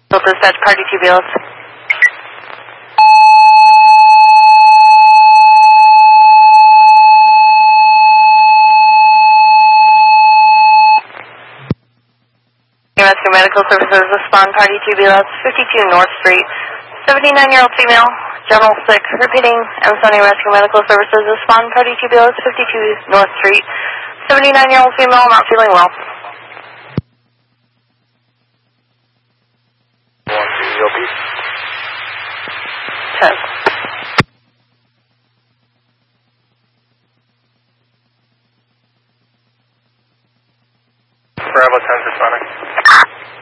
Dispatch, party TBLS. Rescue Medical Services, respond, party TBLS, 52 North Street, 79-year-old female, general sick, repeating, Amazonian Rescue Medical Services, respond, party TBLS, 52 North Street, 79-year-old female, not feeling well. 1 EOP. 10.